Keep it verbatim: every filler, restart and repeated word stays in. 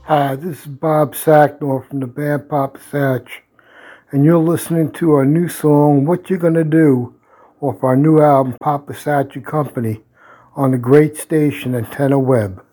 Hi, this is Bob Sacknor from the band Papa Satch, and you're listening to our new song, What You Gonna Do, off our new album, Papa Satch and Company, on the great station Antenna Web.